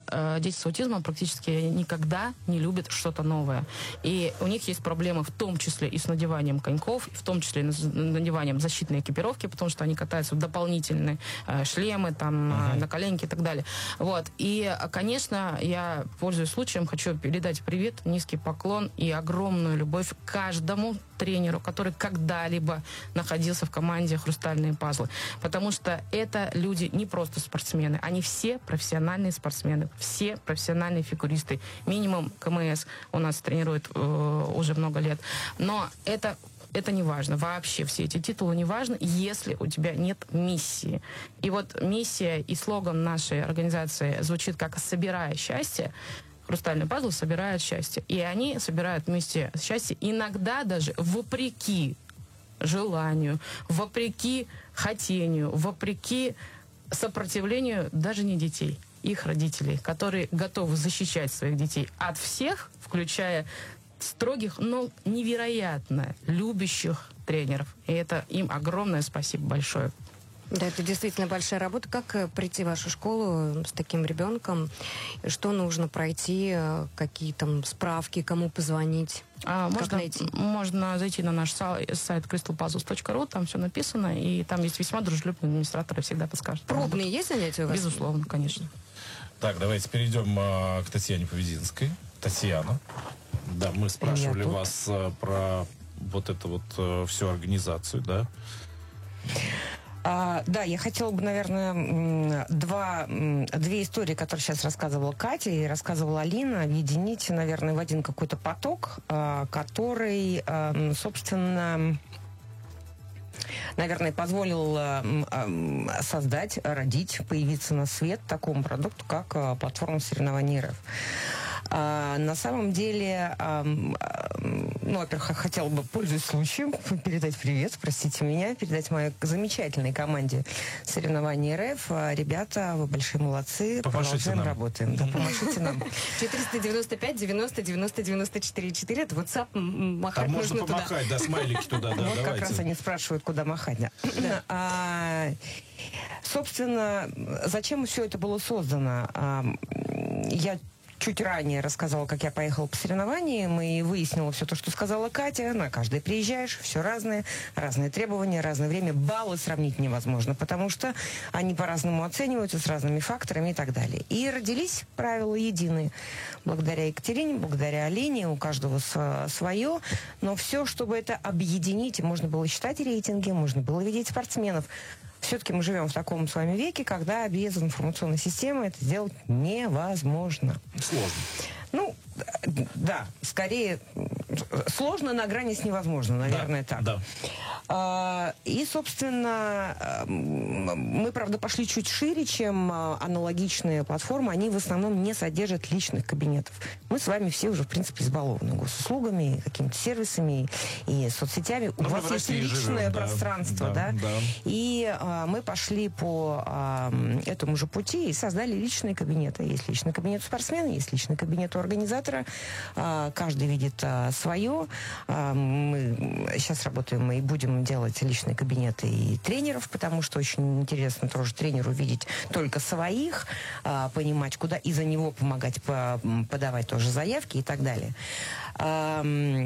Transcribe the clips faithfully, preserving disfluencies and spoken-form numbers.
э, дети с аутизмом практически никогда не любят что-то новое. И у них есть проблемы в том числе и с надеванием коньков, в том числе и с надеванием защитной экипировки, потому что они катаются в дополнительные э, шлемы, там, uh-huh. э, наколенники и так далее. Вот. И, конечно, я, пользуясь случаем, хочу передать привет, низкий поклон и огромную любовь каждому тренеру, который когда-либо находился в команде «Хрустальные пазлы». Потому что это люди не просто спортсмены, они все профессиональные спортсмены, все профессиональные фигуристы. Минимум КМС у нас тренирует э, уже много лет. Но это Это не важно. Вообще все эти титулы не важны, если у тебя нет миссии. И вот миссия и слоган нашей организации звучит как «Собирая счастье». Хрустальный пазл собирает счастье. И они собирают вместе счастье, иногда даже вопреки желанию, вопреки хотению, вопреки сопротивлению даже не детей, их родителей, которые готовы защищать своих детей от всех, включая строгих, но невероятно любящих тренеров. И это им огромное спасибо большое. Да, это действительно большая работа. Как прийти в вашу школу с таким ребенком? Что нужно пройти? Какие там справки? Кому позвонить? А, можно, можно зайти на наш сайт, сайт crystal puzzles точка ру, там все написано, и там есть весьма дружелюбные администраторы, всегда подскажут. Пробные есть занятия у вас? Безусловно, конечно. Так, давайте перейдем а, к Татьяне Повединской. Татьяна, да, мы спрашивали вас а, про вот эту вот а, всю организацию, да? А, да, я хотела бы, наверное, два, две истории, которые сейчас рассказывала Катя и рассказывала Алина, объединить, наверное, в один какой-то поток, а, который, а, собственно, наверное, позволил а, а, создать, родить, появиться на свет такому продукту, как а, платформа соревнований РФ. А, на самом деле, а, ну, во-первых, хотела бы, пользуясь случаем, передать привет, простите меня, передать моей замечательной команде соревнований РФ. Ребята, вы большие молодцы, помашите продолжаем, нам. Работаем. Да, помашите нам. четыреста девяносто пять девяносто девяносто девяносто четыре четыре, это WhatsApp, махать Там нужно можно помахать, туда. да, смайлики туда, да, Вот как давайте. раз они спрашивают, куда махать. Да. Да. А, собственно, зачем все это было создано? А, я чуть ранее рассказала, как я поехала по соревнованиям, и выяснила все то, что сказала Катя. На каждый приезжаешь, все разное, разные требования, разное время. Баллы сравнить невозможно, потому что они по-разному оцениваются, с разными факторами и так далее. И родились правила единые. Благодаря Екатерине, благодаря Алине, у каждого свое. Но все, чтобы это объединить, можно было считать рейтинги, можно было видеть спортсменов. Все-таки мы живем в таком с вами веке, когда без информационной системы это сделать невозможно. Сложно. Ну, да, скорее сложно на грани с невозможно, наверное, да, так. Да. А, и, собственно, мы, правда, пошли чуть шире, чем аналогичные платформы. Они в основном не содержат личных кабинетов. Мы с вами все уже, в принципе, избалованы госуслугами, какими-то сервисами и соцсетями. У Но вас есть личное живем, пространство, да, да? да. Да. И а, мы пошли по а, этому же пути и создали личные кабинеты. Есть личный кабинет у спортсмена, есть личный кабинет у организатора. А, каждый видит а, свое. А, мы сейчас работаем и будем делать личные кабинеты и тренеров, потому что очень интересно тоже тренеру видеть только своих, а, понимать, куда, и за него помогать по, подавать тоже заявки и так далее. А,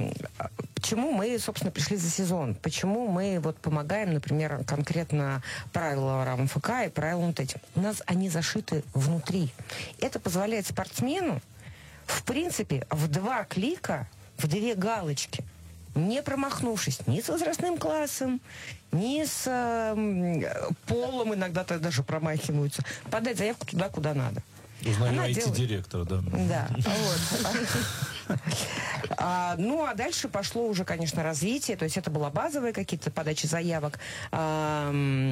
почему мы, собственно, пришли за сезон? Почему мы вот помогаем, например, конкретно правила РАМФК и правила вот этим? У нас они зашиты внутри. Это позволяет спортсмену, в принципе, в два клика, в две галочки, не промахнувшись ни с возрастным классом, ни с э, полом, иногда даже промахиваются, подать заявку туда, куда надо. Узнаю Она ай делает... ти-директора, да. Да, вот. А, ну, а дальше пошло уже, конечно, развитие. То есть это была базовая какие-то подачи заявок. А,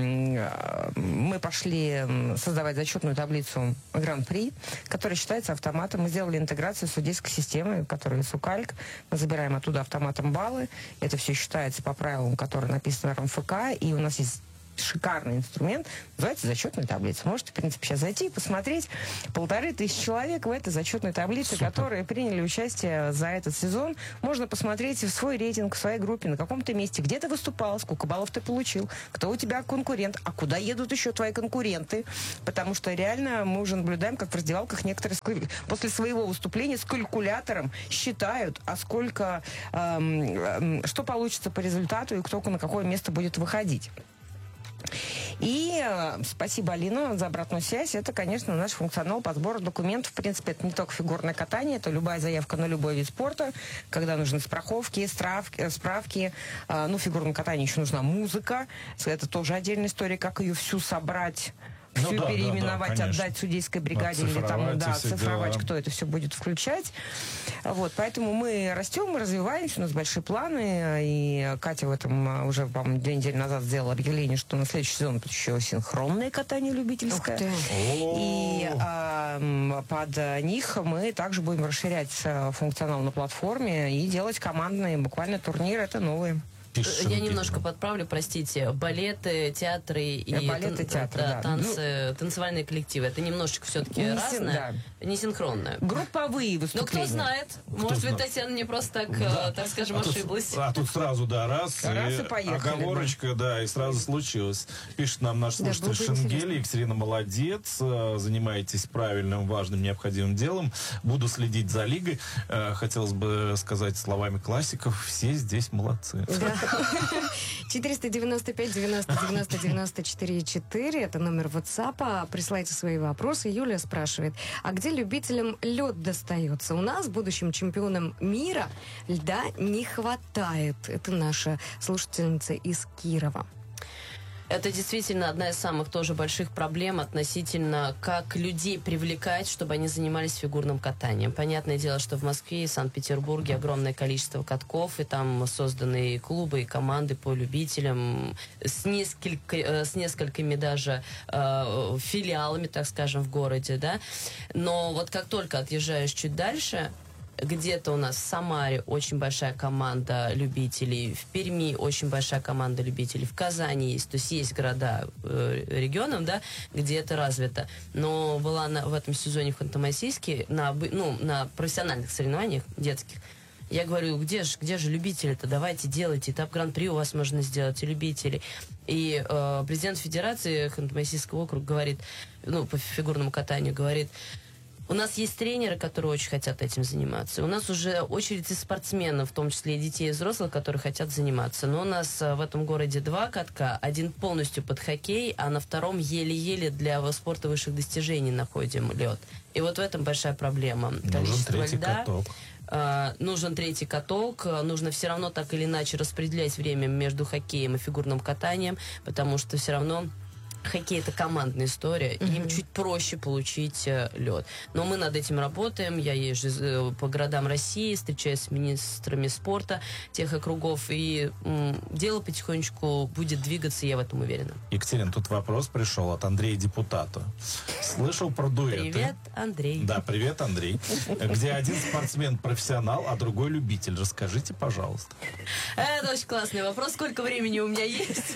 мы пошли создавать зачетную таблицу Гран-при, которая считается автоматом. Мы сделали интеграцию с судейской системой, которая Сукальк. Мы забираем оттуда автоматом баллы. Это все считается по правилам, которые написаны в РМФК. И у нас есть шикарный инструмент, называется зачетная таблица. Можете, в принципе, сейчас зайти и посмотреть. Полторы тысячи человек в этой зачетной таблице, Супер. которые приняли участие за этот сезон. Можно посмотреть в свой рейтинг, в своей группе, на каком ты месте, где ты выступал, сколько баллов ты получил, кто у тебя конкурент, а куда едут еще твои конкуренты. Потому что реально мы уже наблюдаем, как в раздевалках некоторые после своего выступления с калькулятором считают, а сколько, эм, эм, что получится по результату и кто на какое место будет выходить. И э, спасибо, Алина, за обратную связь. Это, конечно, наш функционал по сбору документов. В принципе, это не только фигурное катание, это любая заявка на любой вид спорта, когда нужны страховки, стравки, справки. Э, ну, в фигурном катании еще нужна музыка. Это тоже отдельная история, как ее всю собрать. Всю ну, да, переименовать, да, да, отдать судейской бригаде или там, да, цифровать, кто это все будет включать. Вот, поэтому мы растем, мы развиваемся, у нас большие планы, и Катя в этом уже, по-моему, две недели назад сделала объявление, что на следующий сезон будет еще синхронное катание любительское. И а, под них мы также будем расширять функционал на платформе и делать командные буквально турниры, это новые. Я немножко подправлю, простите. Балеты, театры и Балеты, тан- театры, да, да. танцы, ну, танцевальные коллективы. Это немножечко все-таки не разное, да. не синхронное. Групповые выступления. Ну, кто знает. Кто Может знает? быть, Татьяна не просто так, да. так скажем, а ошиблась. Тут, а тут сразу, да, раз, раз и, и поехали, оговорочка, да. да, и сразу случилось. Пишет нам наш Да, слушатель Шенгель. Екатерина, молодец. Занимаетесь правильным, важным, необходимым делом. Буду следить за лигой. Хотелось бы сказать словами классиков, все здесь молодцы. четыреста девяносто пять девяносто девяносто девяносто четыре четыре. Это номер WhatsApp. Присылайте свои вопросы. Юлия спрашивает, а где любителям лед достается? У нас, будущим чемпионам мира, льда не хватает. Это наша слушательница из Кирова. Это действительно одна из самых тоже больших проблем относительно, как людей привлекать, чтобы они занимались фигурным катанием. Понятное дело, что в Москве и Санкт-Петербурге огромное количество катков, и там созданы и клубы, и команды по любителям с, несколько, с несколькими даже э, филиалами, так скажем, в городе, да. Но вот как только отъезжаешь чуть дальше, где-то у нас в Самаре очень большая команда любителей, в Перми очень большая команда любителей, в Казани есть, то есть есть города э, регионов, да, где это развито. Но была на, в этом сезоне в Ханты-Мансийске на, ну, на профессиональных соревнованиях детских. Я говорю, где же, где же любители-то? Давайте делайте. Этап Гран-при у вас можно сделать, и любители. И э, президент Федерации Ханты-Мансийского округа говорит, ну, по фигурному катанию говорит, у нас есть тренеры, которые очень хотят этим заниматься. У нас уже очередь из спортсменов, в том числе и детей и взрослых, которые хотят заниматься. Но у нас в этом городе два катка. Один полностью под хоккей, а на втором еле-еле для спорта высших достижений находим лед. И вот в этом большая проблема. Нужен третий каток. Uh, нужен третий каток, uh, нужно все равно так или иначе распределять время между хоккеем и фигурным катанием, потому что все равно хоккей — это командная история, mm-hmm. им чуть проще получить э, лед. Но мы над этим работаем, я езжу э, по городам России, встречаюсь с министрами спорта тех округов, и м, дело потихонечку будет двигаться, я в этом уверена. Екатерина, тут вопрос пришел от Андрея, депутата. Слышал про дуэты. Привет, Андрей. Да, привет, Андрей. Где один спортсмен профессионал, а другой любитель. Расскажите, пожалуйста. Это очень классный вопрос. Сколько времени у меня есть?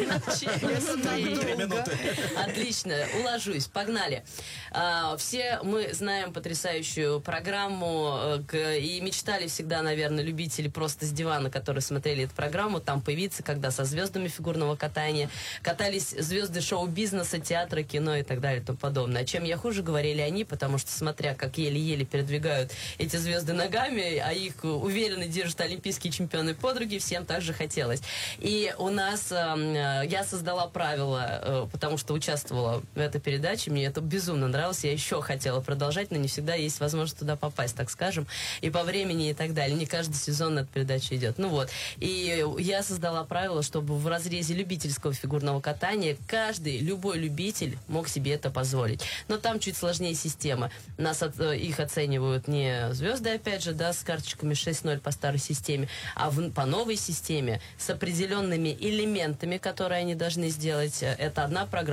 Три минуты. Отлично, уложусь, погнали. А, все мы знаем потрясающую программу к, и мечтали всегда, наверное, любители просто с дивана, которые смотрели эту программу, там появиться, когда со звездами фигурного катания катались звезды шоу-бизнеса, театра, кино и так далее и тому подобное. А чем я хуже, говорили они, потому что, смотря как еле-еле передвигают эти звезды ногами, а их уверенно держат олимпийские чемпионы подруги, всем так же хотелось. И у нас, э, я создала правила, э, потому что что участвовала в этой передаче, мне это безумно нравилось, я еще хотела продолжать, но не всегда есть возможность туда попасть, так скажем, и по времени и так далее. Не каждый сезон эта передача идет. Ну вот. И я создала правило, чтобы в разрезе любительского фигурного катания каждый, любой любитель мог себе это позволить. Но там чуть сложнее система. Нас от, их оценивают не звезды, опять же, да, с карточками шесть ноль по старой системе, а в, по новой системе с определенными элементами, которые они должны сделать. Это одна программа,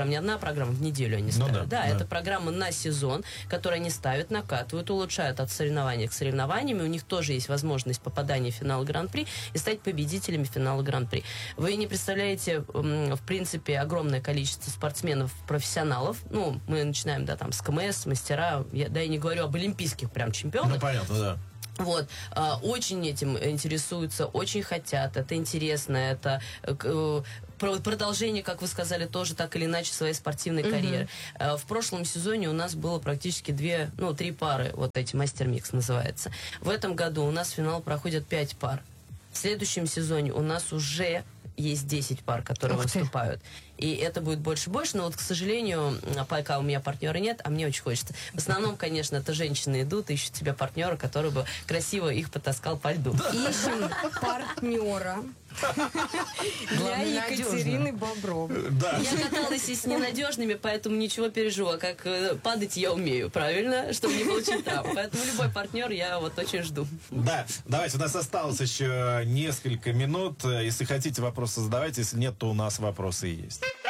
программа, не одна программа, в неделю они ставят. Ну, да, да, да, это программа на сезон, которую они ставят, накатывают, улучшают от соревнования к соревнованиям. И у них тоже есть возможность попадания в финал Гран-при и стать победителями финала Гран-при. Вы не представляете, в принципе, огромное количество спортсменов-профессионалов. Ну, мы начинаем, да, там, с КМС, мастера, я, да, я не говорю об олимпийских прям чемпионах. Ну, понятно, да. Вот, а, очень этим интересуются, очень хотят, это интересно, это э, продолжение, как вы сказали, тоже так или иначе своей спортивной mm-hmm. карьеры. А, в прошлом сезоне у нас было практически две, ну, три пары, вот эти мастер-микс называется. В этом году у нас в финал проходят пять пар. В следующем сезоне у нас уже есть десять пар, которые Ух ты. выступают. И это будет больше и больше, но вот, к сожалению, пока у меня партнера нет, а мне очень хочется. В основном, конечно, это женщины идут, ищут себе партнера, который бы красиво их потаскал по льду. Ищем партнера для Главное, Екатерины Бобровой. Да. Я каталась и с ненадежными, поэтому ничего переживу. А как э, падать я умею, правильно? Чтобы не получить травму. Поэтому любой партнер я вот очень жду. Да, давайте, у нас осталось еще несколько минут. Если хотите, вопросы задавайте. Если нет, то у нас вопросы есть.